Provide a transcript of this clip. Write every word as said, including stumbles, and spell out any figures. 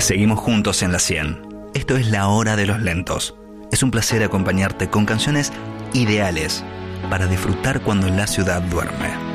Seguimos juntos en la cien. Esto es La Hora de los Lentos. Es un placer acompañarte con canciones ideales para disfrutar cuando la ciudad duerme.